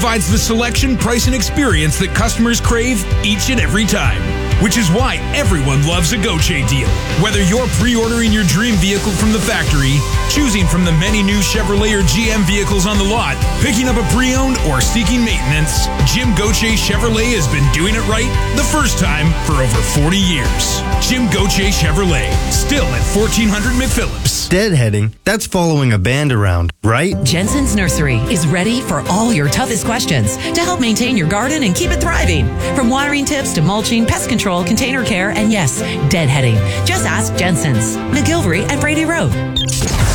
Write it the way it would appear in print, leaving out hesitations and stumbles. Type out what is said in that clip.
provides the selection, price, and experience that customers crave each and every time. Which is why everyone loves a Gauthier deal. Whether you're pre-ordering your dream vehicle from the factory, choosing from the many new Chevrolet or GM vehicles on the lot, picking up a pre-owned, or seeking maintenance, Jim Gauthier Chevrolet has been doing it right the first time for over 40 years. Jim Gauthier Chevrolet, still at 1400 McPhillips. Deadheading? That's following a band around, right? Jensen's Nursery is ready for all your toughest questions to help maintain your garden and keep it thriving. From watering tips to mulching, pest control, container care, and yes, deadheading. Just ask Jensen's. McGilvery and Brady Road.